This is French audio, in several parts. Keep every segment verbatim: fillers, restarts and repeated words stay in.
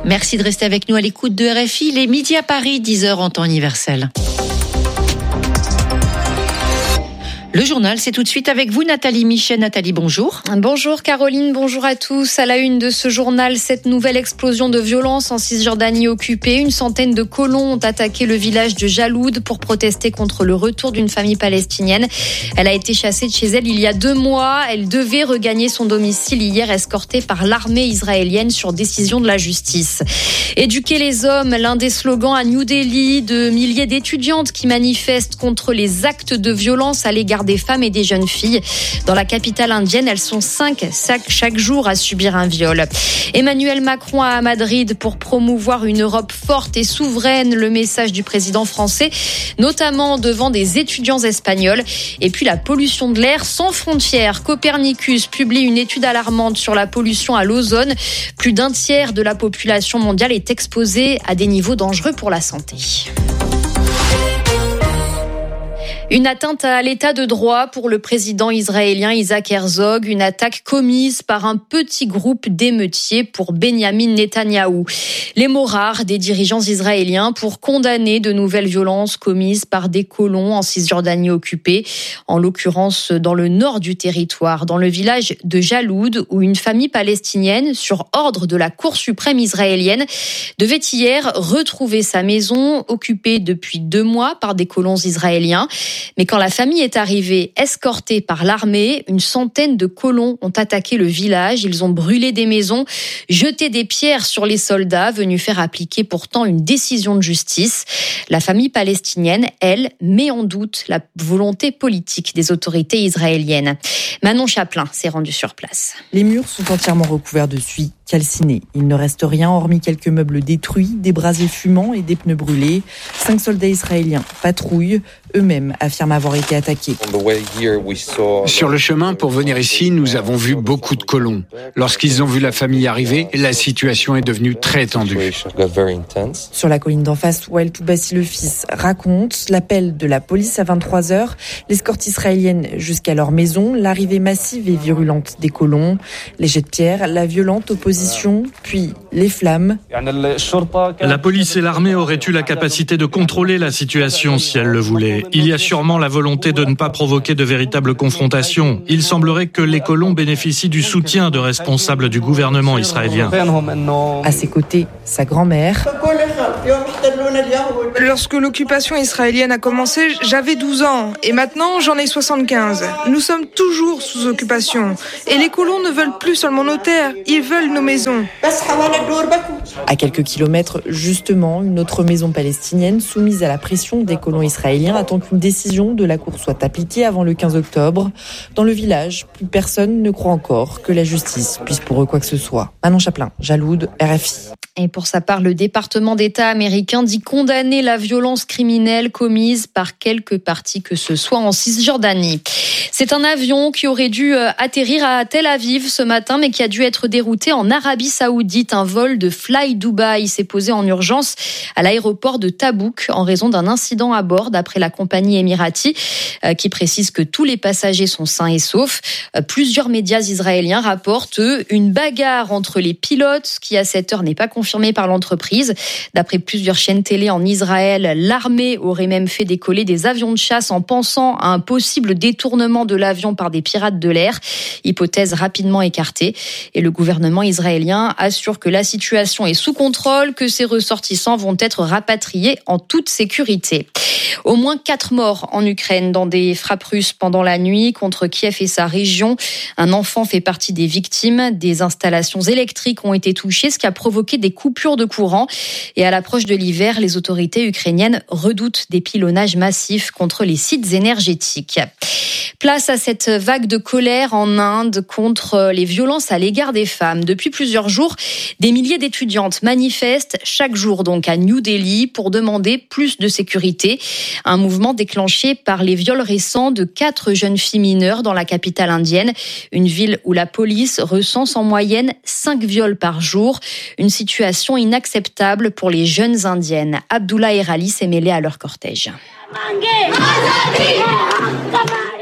Merci de rester avec nous à l'écoute de R F I. Les midi à Paris, dix heures en temps universel. Le journal, c'est tout de suite avec vous, Nathalie Michet. Nathalie, bonjour. Bonjour Caroline, bonjour à tous. À la une de ce journal, cette nouvelle explosion de violence en Cisjordanie occupée. Une centaine de colons ont attaqué le village de Jaloud pour protester contre le retour d'une famille palestinienne. Elle a été chassée de chez elle il y a deux mois. Elle devait regagner son domicile hier, escortée par l'armée israélienne sur décision de la justice. Éduquer les hommes, l'un des slogans à New Delhi de milliers d'étudiantes qui manifestent contre les actes de violence à l'égard des femmes et des jeunes filles. Dans la capitale indienne, elles sont cinq chaque jour à subir un viol. Emmanuel Macron à Madrid pour promouvoir une Europe forte et souveraine, le message du président français, notamment devant des étudiants espagnols. Et puis la pollution de l'air sans frontières. Copernicus publie une étude alarmante sur la pollution à l'ozone. Plus d'un tiers de la population mondiale est exposée à des niveaux dangereux pour la santé. Une atteinte à l'état de droit pour le président israélien Isaac Herzog, une attaque commise par un petit groupe d'émeutiers pour Benyamin Netanyahou. Les mots rares des dirigeants israéliens pour condamner de nouvelles violences commises par des colons en Cisjordanie occupée, en l'occurrence dans le nord du territoire, dans le village de Jaloud, où une famille palestinienne, sur ordre de la Cour suprême israélienne, devait hier retrouver sa maison occupée depuis deux mois par des colons israéliens. Mais quand la famille est arrivée, escortée par l'armée, une centaine de colons ont attaqué le village. Ils ont brûlé des maisons, jeté des pierres sur les soldats, venus faire appliquer pourtant une décision de justice. La famille palestinienne, elle, met en doute la volonté politique des autorités israéliennes. Manon Chaplin s'est rendue sur place. Les murs sont entièrement recouverts de suie, calcinés. Il ne reste rien hormis quelques meubles détruits, des brasiers fumants et des pneus brûlés. Cinq soldats israéliens patrouillent, eux-mêmes affirment avoir été attaqués. Sur le chemin pour venir ici, nous avons vu beaucoup de colons. Lorsqu'ils ont vu la famille arriver, la situation est devenue très tendue. Sur la colline d'en face, Wael Toubassi le fils raconte l'appel de la police à vingt-trois heures, l'escorte israélienne jusqu'à leur maison, l'arrivée massive et virulente des colons, les jets de pierre, la violente opposition, puis les flammes. La police et l'armée auraient eu la capacité de contrôler la situation si elles le voulaient. Il y a sûrement la volonté de ne pas provoquer de véritables confrontations. Il semblerait que les colons bénéficient du soutien de responsables du gouvernement israélien. À ses côtés, sa grand-mère. Lorsque l'occupation israélienne a commencé, j'avais douze ans et maintenant j'en ai soixante-quinze. Nous sommes toujours sous occupation et les colons ne veulent plus seulement nos terres, ils veulent nos maisons. À quelques kilomètres, justement, une autre maison palestinienne soumise à la pression des colons israéliens attend qu'une décision de la Cour soit appliquée avant le quinze octobre. Dans le village, plus personne ne croit encore que la justice puisse pour eux quoi que ce soit. Manon Chaplin, Jaloud, R F I. Et pour sa part, le département d'État américain dit condamner la violence criminelle commise par quelque parti que ce soit en Cisjordanie. C'est un avion qui aurait dû atterrir à Tel Aviv ce matin, mais qui a dû être dérouté en Arabie Saoudite. Un vol de Fly Dubai s'est posé en urgence à l'aéroport de Tabouk en raison d'un incident à bord, d'après la compagnie Emirati, qui précise que tous les passagers sont sains et saufs. Plusieurs médias israéliens rapportent, eux, une bagarre entre les pilotes, qui à cette heure n'est pas confirmée par l'entreprise. D'après plusieurs chaînes télé en Israël, l'armée aurait même fait décoller des avions de chasse en pensant à un possible détournement de l'avion par des pirates de l'air. Hypothèse rapidement écartée. Et le gouvernement israélien assure que la situation est sous contrôle, que ses ressortissants vont être rapatriés en toute sécurité. Au moins quatre morts en Ukraine dans des frappes russes pendant la nuit contre Kiev et sa région. Un enfant fait partie des victimes. Des installations électriques ont été touchées, ce qui a provoqué des coupures de courant. Et à l'approche de l'hiver, les autorités ukrainiennes redoutent des pilonnages massifs contre les sites énergétiques. Place à cette vague de colère en Inde contre les violences à l'égard des femmes. Depuis plusieurs jours, des milliers d'étudiantes manifestent chaque jour donc à New Delhi pour demander plus de sécurité. Un mouvement déclenché par les viols récents de quatre jeunes filles mineures dans la capitale indienne, une ville où la police recense en moyenne cinq viols par jour. Une situation inacceptable pour les jeunes indiennes. Abdullah Erali s'est mêlé à leur cortège.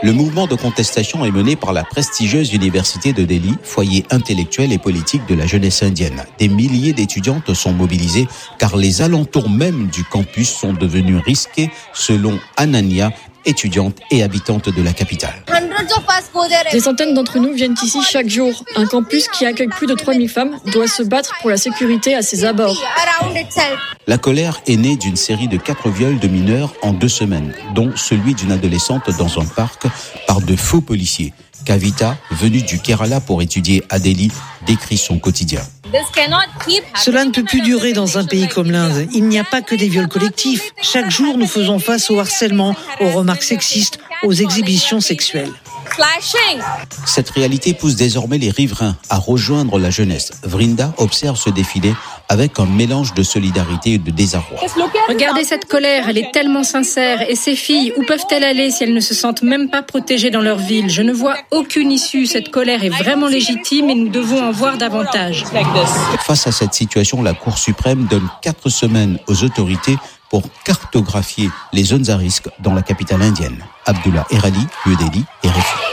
Le mouvement de contestation est mené par la prestigieuse université de Delhi, foyer intellectuel et politique de la jeunesse indienne. Des milliers d'étudiantes sont mobilisées car les alentours même du campus sont devenus risqués, selon Ananya, étudiante et habitante de la capitale. Des centaines d'entre nous viennent ici chaque jour. Un campus qui accueille plus de trois mille femmes doit se battre pour la sécurité à ses abords. La colère est née d'une série de quatre viols de mineurs en deux semaines, dont celui d'une adolescente dans un parc par de faux policiers. Kavita, venue du Kerala pour étudier à Delhi, décrit son quotidien. Cela ne peut plus durer dans un pays comme l'Inde. Il n'y a pas que des viols collectifs. Chaque jour, nous faisons face au harcèlement, aux remarques sexistes, aux exhibitions sexuelles. Cette réalité pousse désormais les riverains à rejoindre la jeunesse. Vrinda observe ce défilé avec un mélange de solidarité et de désarroi. Regardez cette colère, elle est tellement sincère. Et ces filles, où peuvent-elles aller si elles ne se sentent même pas protégées dans leur ville ? Je ne vois aucune issue. Cette colère est vraiment légitime et nous devons en voir davantage. Face à cette situation, la Cour suprême donne quatre semaines aux autorités pour cartographier les zones à risque dans la capitale indienne. Abdullah Erali, New Delhi, R F I.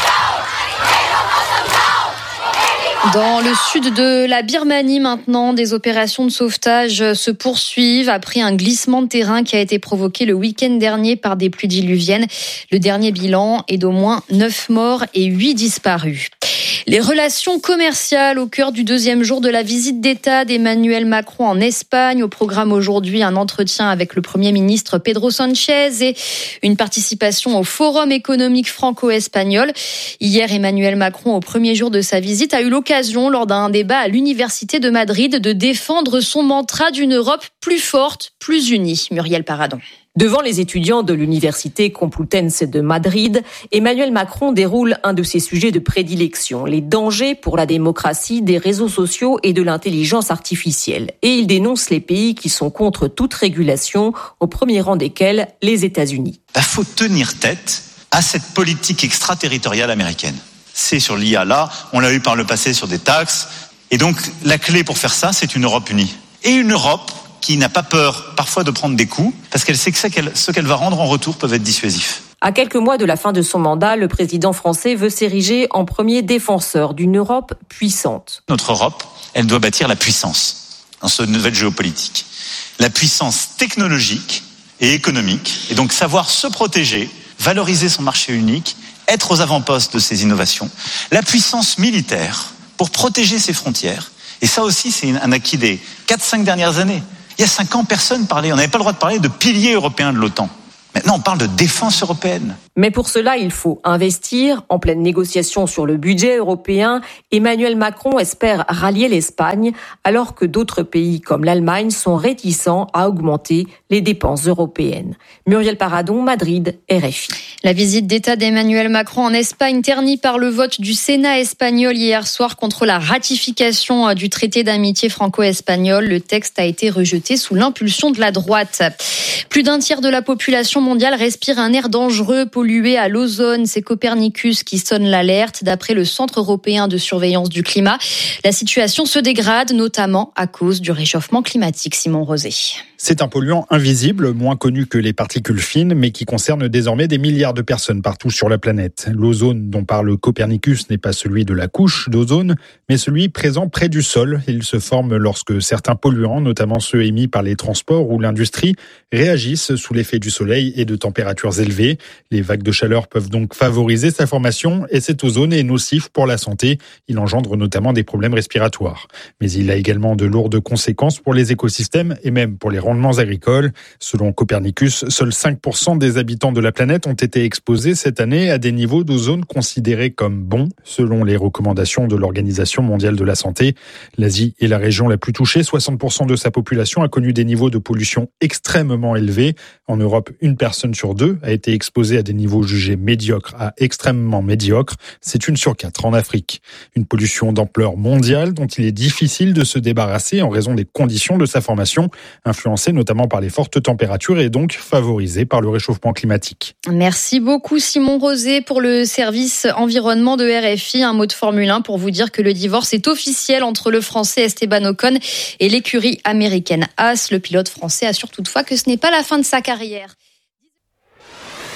Dans le sud de la Birmanie maintenant, des opérations de sauvetage se poursuivent après un glissement de terrain qui a été provoqué le week-end dernier par des pluies diluviennes. Le dernier bilan est d'au moins neuf morts et huit disparus. Les relations commerciales au cœur du deuxième jour de la visite d'État d'Emmanuel Macron en Espagne. Au programme aujourd'hui, un entretien avec le Premier ministre Pedro Sánchez et une participation au Forum économique franco-espagnol. Hier, Emmanuel Macron, au premier jour de sa visite, a eu l'occasion, lors d'un débat à l'Université de Madrid, de défendre son mantra d'une Europe plus forte, plus unie. Muriel Paradon. Devant les étudiants de l'Université Complutense de Madrid, Emmanuel Macron déroule un de ses sujets de prédilection, les dangers pour la démocratie des réseaux sociaux et de l'intelligence artificielle. Et il dénonce les pays qui sont contre toute régulation, au premier rang desquels les États-Unis. Il faut tenir tête à cette politique extraterritoriale américaine. C'est sur l'I A là, on l'a eu par le passé sur des taxes. Et donc la clé pour faire ça, c'est une Europe unie. Et une Europe qui n'a pas peur parfois de prendre des coups, parce qu'elle sait que ce qu'elle va rendre en retour peuvent être dissuasifs. À quelques mois de la fin de son mandat, le président français veut s'ériger en premier défenseur d'une Europe puissante. Notre Europe, elle doit bâtir la puissance dans cette nouvelle géopolitique. La puissance technologique et économique, et donc savoir se protéger, valoriser son marché unique, être aux avant-postes de ses innovations. La puissance militaire pour protéger ses frontières. Et ça aussi, c'est un acquis des quatre cinq dernières années. Il y a cinq ans, personne ne parlait. On n'avait pas le droit de parler de pilier européen de l'OTAN. Maintenant, on parle de défense européenne. Mais pour cela, il faut investir. En pleine négociation sur le budget européen, Emmanuel Macron espère rallier l'Espagne, alors que d'autres pays comme l'Allemagne sont réticents à augmenter les dépenses européennes. Muriel Paradon, Madrid, R F I. La visite d'État d'Emmanuel Macron en Espagne, ternie par le vote du Sénat espagnol hier soir contre la ratification du traité d'amitié franco-espagnol. Le texte a été rejeté sous l'impulsion de la droite. Plus d'un tiers de la population mondiale respire un air dangereux, pollué à l'ozone. C'est Copernicus qui sonne l'alerte. D'après le Centre européen de surveillance du climat, la situation se dégrade, notamment à cause du réchauffement climatique. Simon Rosé. C'est un polluant invisible, moins connu que les particules fines, mais qui concerne désormais des milliards de personnes partout sur la planète. L'ozone dont parle Copernicus n'est pas celui de la couche d'ozone, mais celui présent près du sol. Il se forme lorsque certains polluants, notamment ceux émis par les transports ou l'industrie, réagissent sous l'effet du soleil et de températures élevées. Les vagues de chaleur peuvent donc favoriser sa formation et cet ozone est nocif pour la santé. Il engendre notamment des problèmes respiratoires. Mais il a également de lourdes conséquences pour les écosystèmes et même pour les rendements agricoles. Selon Copernicus, seuls cinq pour cent des habitants de la planète ont été exposés cette année à des niveaux d'ozone considérés comme bons, selon les recommandations de l'Organisation mondiale de la santé. L'Asie est la région la plus touchée. soixante pour cent de sa population a connu des niveaux de pollution extrêmement élevés. En Europe, une personne sur deux a été exposée à des niveaux jugés médiocres à extrêmement médiocres. C'est une sur quatre en Afrique. Une pollution d'ampleur mondiale dont il est difficile de se débarrasser en raison des conditions de sa formation, influencée notamment par les fortes températures et donc favorisée par le réchauffement climatique. Merci beaucoup Simon Rosé pour le service environnement de R F I. Un mot de Formule un pour vous dire que le divorce est officiel entre le Français Esteban Ocon et l'écurie américaine Haas. Le pilote français assure toutefois que ce n'est pas la fin de sa carrière.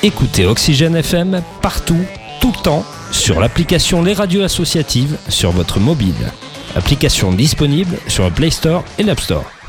Écoutez Oxygène F M partout, tout le temps, sur l'application Les Radios Associatives sur votre mobile. Application disponible sur le Play Store et l'App Store.